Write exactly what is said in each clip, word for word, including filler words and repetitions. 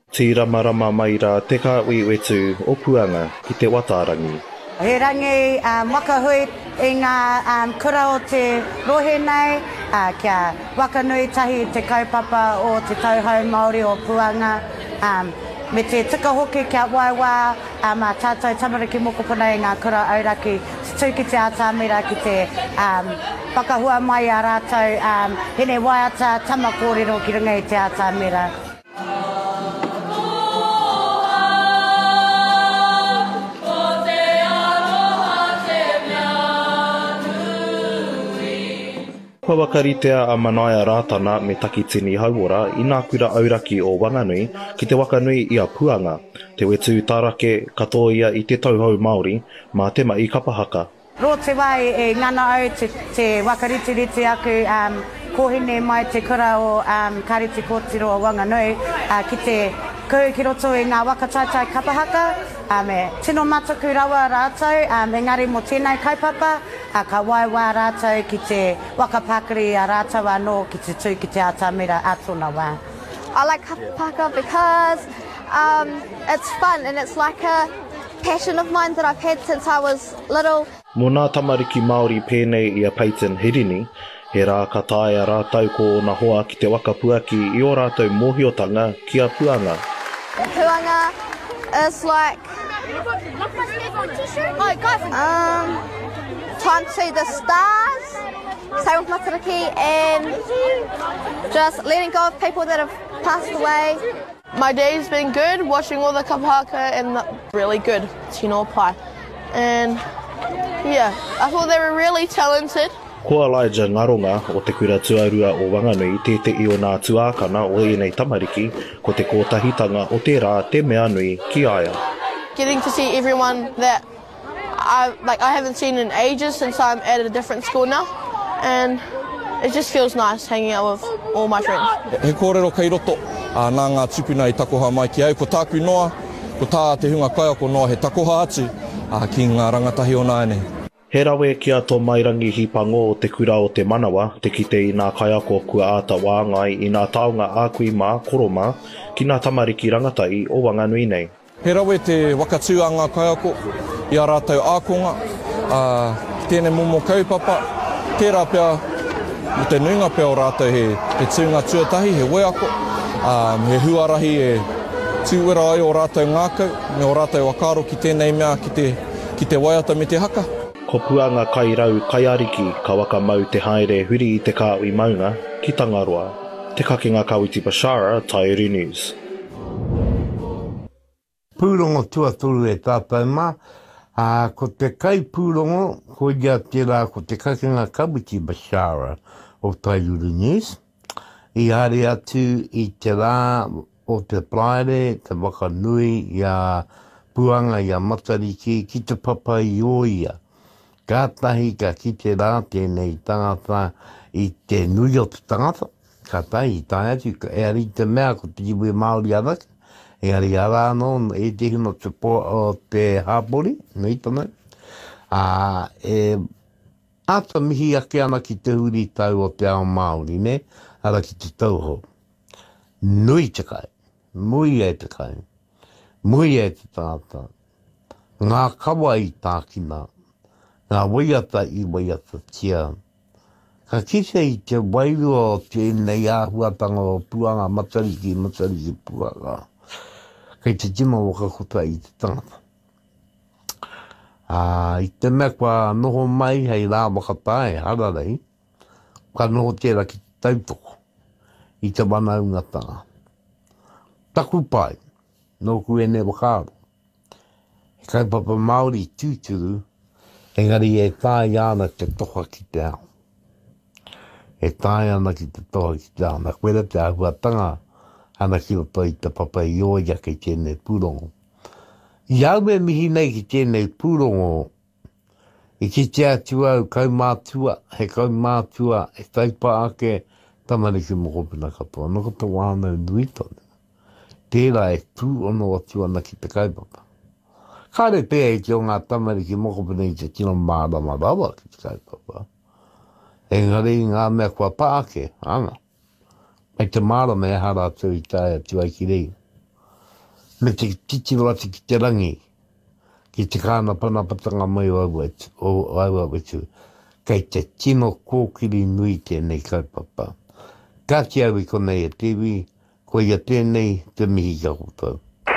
Tira marama mai rā te ka ui wetu o puanga ki te watarangi. He rangi um, wakahui i ngā um, kura o te rohe nei, uh, kia wakanui tahi te kaupapa o te tauhou Māori o puanga. Um, me te tika hoki kia waiwā, um, a tātou tamariki mokopuna i ngā kura auraki, tū ki te atamira ki te um, whakahua mai a rātou, um, hene waiata tamakōrero ki runga i te atamira. Kua wakaritea a Manaia Rātana me Takitini Hauora i nā kura auraki o Wanganui ki te wakanui i a Puanga, te wetu tarake katoa ia i te tauhou Māori mā te mai kapahaka. Ro te wai e ngana au te, te wakaritiriti aku um, kohine mai te kura o um, Kariti Kōtiro o Wanganui uh, ki te kau ki roto i ngā wakataitai kapahaka. Um, e tino mataku rawa rātou, um, engari mo tēnei kaupapa, a ka waiwā rātou ki te wakapakari a rātou anō ki te tū ki te atamira a tōna wā. I like kapahaka because um, it's fun and it's like a passion of mine that I've had since I was little. Mō nā tamariki Māori pēnei i a Peyton Hirini, he rā ka tāia rātou ko na hoa ki te wakapuaki i o rātou mōhiotanga ki a Puanga. Puanga is like um, time to see the stars, same with Matariki, and just letting go of people that have passed away. My day's been good, watching all the kapahaka and the really good tino pai. And yeah, I thought they were really talented. Ko Elijah Ngaronga o te kura tuarua o Wanganui te te i o nā tuākana o enei tamariki ko te kōtahitanga o te rā te mea nui ki aia. Getting to see everyone that I like I haven't seen in ages since I'm at a different school now, and it just feels nice hanging out with all my friends. He kōrero kei roto a nā ngā tupuna i takoha mai ki au ko tāku noa, ko tā te hunga kai ko noa he takoha atu a ki ngā rangatahi o nāne. He rawe ki a tō mairangi hipango o te kura o te manawa, te kite i nā kaiako kua āta wāngai i nā taonga ākui mā koroma ki nā tamariki rangatai o Wanganui nei. He rawe te wakatū a ngā kaiako i a rātou ākonga, uh, tēnei momo kaupapa, tērā pia mo te nuinga pia o rātou he, he tūnga tuatahi, he weako, um, he huarahi e tūwera ai o rātou ngākau, me o rātou wakaro ki tēnei mea ki te, ki te waiata me te haka. Ko Puanga kai rau kai ariki ka waka mau te haere huri i te kāui maunga ki Tangaroa. Te kakinga Kawiti Bashara, Taieri News. Pūrongo tuaturu e tātou mā. Uh, ko te kai pūrongo, ko ia te rā ko te kakinga Kawiti Bashara o Taieri News. I are atu i te rā o te praere, te wakanui i a Puanga i a Matariki ki te papa i o ia. Kātahi ka ki te rā tēnei tangata i te nui o te tangata. Kātahi i tāi atu, e ari te mea ko te iwi Māori araki. E ari ara anō, e te hino te po o te hāpori, nui tanu. Uh, e ata mihi ake ana ki te huri tau o te ao Māori, ne? Ara ki te tauho. Nui te kai. Mui e te kai. Mui e te tangata. Ngā kawa i tākina. Ngā waiata i waiata tia. Ka kite i te wairu o tēnei āhuatanga o Puanga, Matariki, Matariki Puanga. Kei te tima wakakuta i te tangata. Uh, I te mea kua noho mai hei rā wakatai, hararei, ka noho tērā ki te tautoko i te wanaungatanga. Taku pai, noku e ne wakaro. He kaupapa Māori tūturu, engari e tāi ana te toha ki te ao. E tāi ana ki te toha ki te ao. Nā koera te ahuatanga ana ki roto i te papa i oia kei tēnei pūrongo. I au e mihi nei ki tēnei pūrongo, i ki te atu au kaumātua, he kaumātua, e taipa ake tamariki mokopuna katoa. Noko te wānau nui tonu. Tērā e tū ono atu ana ki te kaupapa. Kāre pēa i te o ngā tamariki mokopuna i te tino mārama rawa ki te kaupapa. Engari ngā mea kua paake, anga. Ai te mārama e hara atu i tāia tu ai ki rei. me te titi wati ki te rangi, ki te kāna panapatanga mai o awatu, o awatu, kei te tino kōkiri nui tēnei kaupapa. Ka ki au i konei e tewi, ko ia tēnei te mihi ka koutou.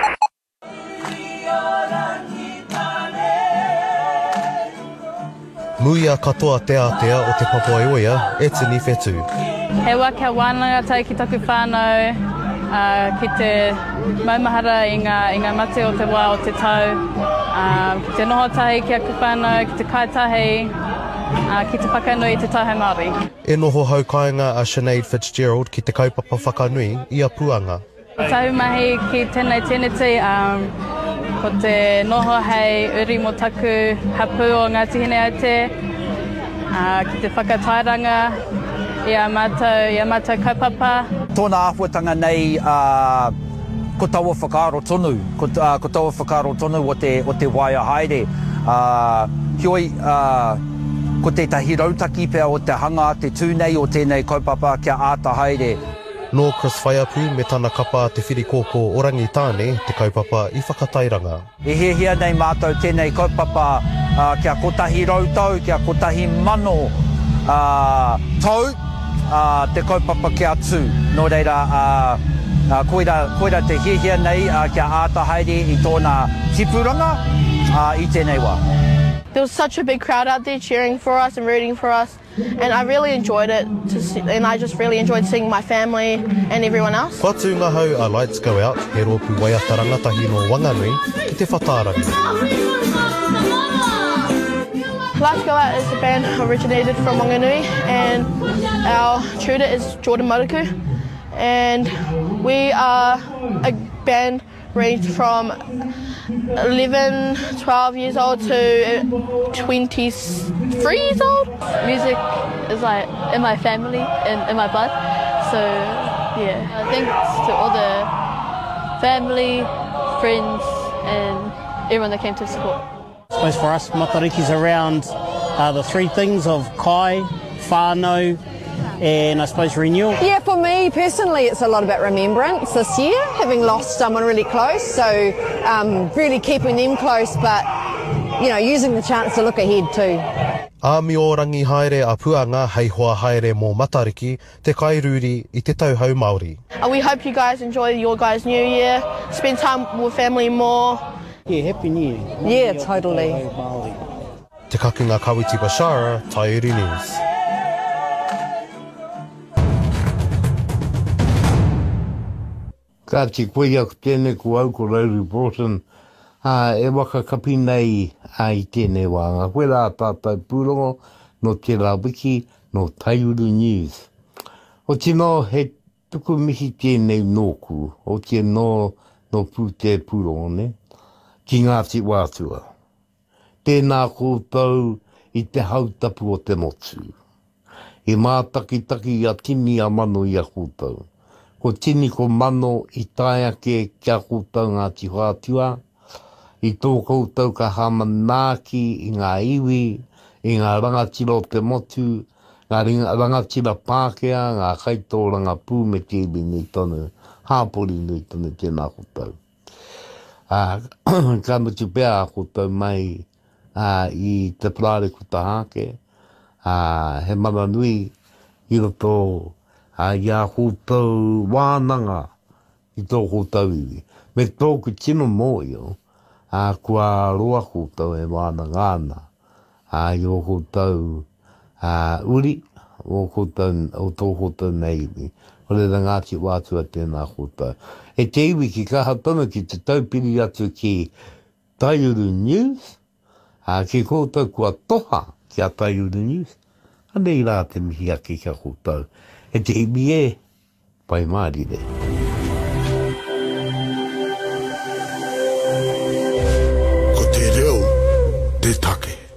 Muia katoa te atea o te Papaoia, e tini whetū. He waka wānanga tai ki taku whānau, uh, ki te maumahara i ngā, i ngā mate o te wā o te tau, uh, ki te noho tahi ki aku whānau, ki te kaitahi, uh, ki te whakanui te tauhei Māori. E noho haukainga a Sinead Fitzgerald ki te kaupapa whakanui i a puanga. Taumahi ki tēnei teneti, um, ko te noho hei uri mo taku hapu o ngā tihine au te, uh, ki te whakatairanga i a mātou, i a mātou kaupapa. Tōna āhuatanga nei, uh, ko taua whakaaro tonu, ko, uh, ko taua whakaaro tonu o te, o te waia haere. Uh, hioi, uh, ko te tahi rautaki pia o te hanga, te tūnei o tēnei kaupapa kia āta haere. Nō Chris Whaiapu me tana kapa te whirikōkō orangi tāne te kaupapa i whakatairanga. E hea nei mātou tēnei kaupapa uh, kia kotahi rautau, kia kotahi mano uh, tau, uh, te kaupapa kia tū. Nō reira, uh, uh, koira, koira te hea nei uh, kia āta haere i tōna tipuranga uh, i tēnei wā. There was such a big crowd out there cheering for us and rooting for us, and I really enjoyed it, to see, and I just really enjoyed seeing my family and everyone else. Whatu ngā hau a Lights Go Out, he rōpū waiata rangatahi no Wanganui ki te whatarangi. Lights Go Out is a band originated from Wanganui, and our tutor is Jordan Motoku, and we are a band ranged from eleven, twelve years old to twenty-three years old. Music is like in my family and in my blood, so yeah. Uh, thanks to all the family, friends and everyone that came to support. I suppose for us, Matariki's around uh, the three things of kai, whānau, and I suppose renewal. Yeah, for me personally, it's a lot about remembrance this year, having lost someone really close, so um, really keeping them close, but you know, using the chance to look ahead too. Āmi o rangi haere a puanga hei hoa haere mō Matariki, te kairuri i te tauhau Māori. Uh, we hope you guys enjoy your guys' New Year, spend time with family more. Yeah, Happy New Year. Yeah, totally. Te kakinga Kawiti Bashara, Tairi News. Ka te koe aku tēnei ko au ko Rowley Broughton, uh, e waka kapi nei a i tēnei wānga. Koe rā tātou pūrongo no te rā wiki no Tairi News. O tino he tuku mihi tēnei nōku, o te no, no pū te pūrongo ne, ki Ngāti Wātua. Tēnā koutou i te hautapu o te motu. E mātaki-taki a tini a mano i a koutou. Ko tini ko mano i tae ake kia koutou Ngāti Wātua, i tō koutou ka hamanaki i ngā iwi, i ngā rangatira o te motu, ngā rangatira Pākehā, ngā kaitōranga pū me te iwi nui tonu, hāpori nui tonu tēnā koutou. Uh, ka mutu pēr a koutou mai uh, i te prāre kutahake, uh, he mana nui i roto uh, i a koutou wānanga i tō koutou iwi. Me tōku tino mō io, uh, kua roa koutou e wānanga ana, uh, i o koutou uh, uri, o koutou, o tō koutou nei iwi. O le Ngāti Wātua tēnā koutou. E te iwi ki kaha tonu ki te taupiri atu ki Tairi News, a ki koutou kua toha ki a Tairi News, anei rā te mihi ake kia koutou. E te iwi e, pai maari re.